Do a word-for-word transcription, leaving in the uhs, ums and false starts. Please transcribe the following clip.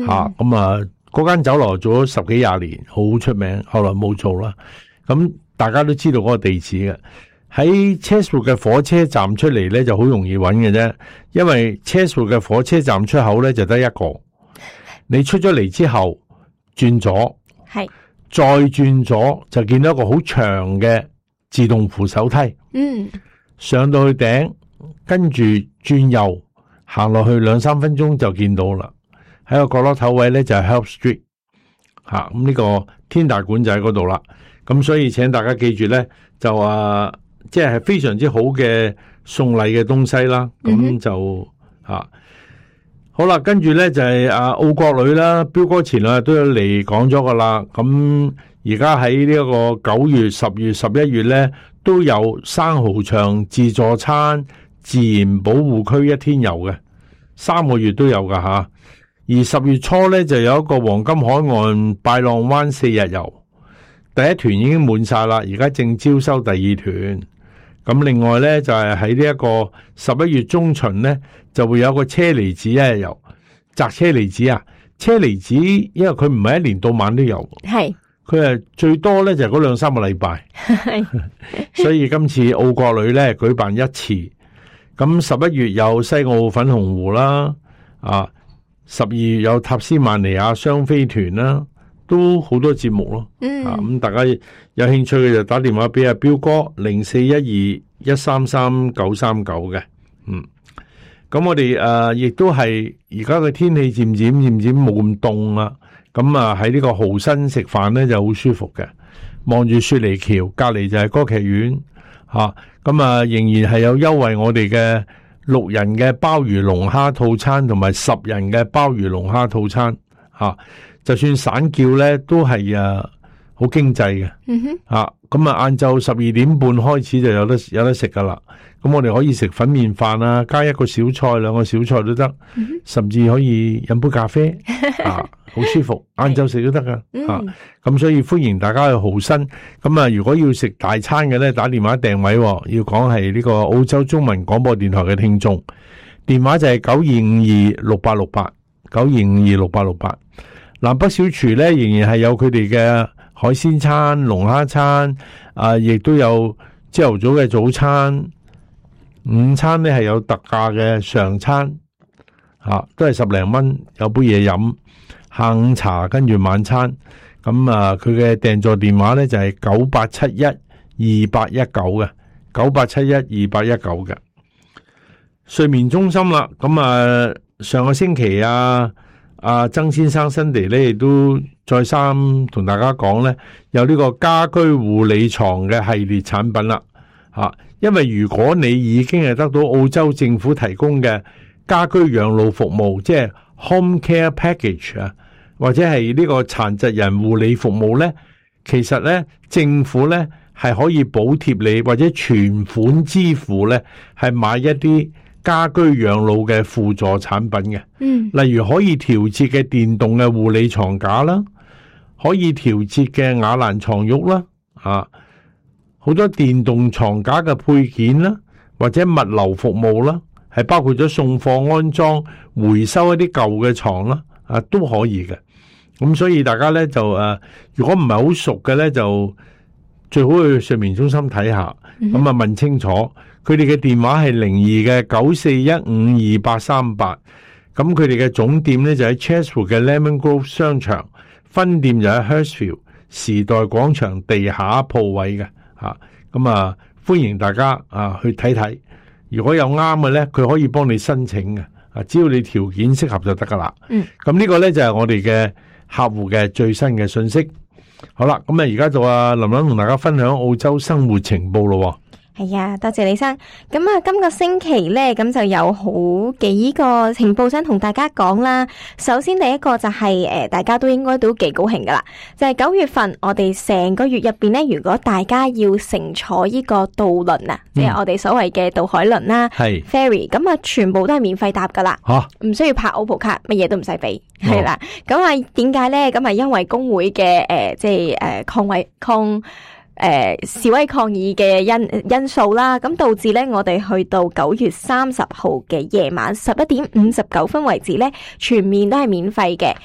吓咁啊，嗰間酒樓做咗十幾廿年，好出名，後來冇做啦。咁大家都知道嗰個地址嘅，喺 Chatswood 嘅火車站出嚟咧就好容易揾嘅啫，因為 Chatswood 嘅火車站出口咧就得一個，你出咗嚟之後轉左，係再轉左就見到一個好長嘅自動扶手梯，嗯，上到去頂，跟住轉右行落去兩三分鐘就見到啦。喺個角落頭位咧就係 Help Street 吓，咁呢個天大館就喺嗰度啦。咁所以請大家記住咧，就啊，即係非常之好嘅送禮嘅東西啦。咁、嗯、就吓、啊、好啦，跟住咧就係啊澳國旅啦，彪哥前兩日都有嚟講咗噶啦。咁而家喺呢一個九月、十月、十一月咧，都有生蠔場自助餐、自然保護區一天遊嘅，三個月都有噶吓、啊。而十月初咧就有一個黃金海岸拜浪灣四日遊。第一團已經滿晒啦，而家正招收第二團。咁另外咧就係喺呢一個十一月中旬咧，就會有個車厘子一日遊。摘車厘子啊，車厘子因為佢唔係一年到晚都有，係佢係最多咧就係嗰兩三個禮拜。所以今次澳國旅咧舉辦一次。咁十一月有西澳粉紅湖啦，啊，十二月有塔斯曼尼亞雙飛團啦。都好多節目咯，嗯，啊咁大家有興趣嘅就打電話俾阿彪哥零四一二一三三九三九嘅，嗯，咁我哋誒亦都係而家嘅天氣漸漸漸漸冇咁凍啦，咁啊喺呢個豪新食飯咧就好舒服嘅，望住雪梨橋隔籬就係歌劇院，吓咁啊仍然係有優惠，我哋嘅六人嘅鮑魚龍蝦套餐同埋十人嘅鮑魚龍蝦套餐，吓、啊。就算散叫咧，都係啊好經濟嘅。嗯哼，啊咁啊，晏晝十二點半開始就有得有得食噶啦。咁我哋可以食粉麵飯啊，加一個小菜、兩個小菜都得，嗯，甚至可以飲杯咖啡，啊，好舒服。晏晝食都得噶。啊，咁所以歡迎大家去豪新。咁啊，如果要食大餐嘅咧，打電話訂位，哦，要講係呢個澳洲中文廣播電台嘅聽眾，電話就係九二五二六八六八，九二五二六八六八。南北小廚咧仍然係有佢哋嘅海鮮餐、龍蝦餐，啊，亦都有朝頭早嘅早餐、午餐咧係有特價嘅上餐，吓、啊、都係十零蚊，有杯嘢飲，下午茶跟住晚餐。咁啊，佢嘅訂座電話咧就係九八七一二八一九嘅，九八七一二八一九嘅。睡眠中心啦，咁啊上個星期啊。阿曾先生新地咧亦都再三同大家講咧，有呢個家居護理床嘅系列產品啦，吓，因為如果你已經係得到澳洲政府提供嘅家居養老服務，即係 home care package 啊，或者係呢個殘疾人護理服務咧，其實咧政府咧係可以補貼你或者全款支付咧，係買一啲家居養老嘅輔助產品嘅，嗯，例如可以調節嘅電動嘅護理床架啦，可以調節嘅雅蘭床褥啦，啊，好多電動床架嘅配件啦，或者物流服務啦，係包括咗送貨、安裝、回收一啲舊嘅床啦，啊，都可以嘅。咁所以大家咧就誒、啊，如果唔係好熟嘅咧，就最好去睡眠中心睇下，咁啊問清楚。佢哋嘅電話係零二嘅九四一五二八三八，咁佢哋嘅總店咧就喺 Chatswood 嘅 Lemon Grove 商場，分店就喺 Hurstville 時代廣場地下鋪位嘅，吓，咁啊歡迎大家啊去睇睇，如果有啱嘅咧，佢可以幫你申請嘅，啊只要你條件適合就得噶啦。嗯，咁呢個咧就係我哋嘅客戶嘅最新嘅信息。好啦，咁啊而家就啊林林同大家分享澳洲生活情報咯。 係啊，多謝李生。咁啊，今個星期咧，咁就有好幾個情報想同大家講啦。首先第一個就係、是、誒，大家都應該都幾高興噶啦，就係、是、九月份我哋成個月入邊咧，如果大家要乘坐呢個渡輪啊，即、嗯、係、就是、我哋所謂嘅渡海輪啦，係 ferry，咁啊，全部都係免費搭噶啦，吓，唔需要拍 Opal 卡，乜嘢都唔使俾，係啦。咁啊，點解咧？咁啊，因為工會嘅誒，即係誒抗委抗。誒、呃，示威抗議嘅因因素啦，咁導致咧，我哋去到九月三十號嘅夜晚十一點五十九分為止咧，全面都係免費嘅。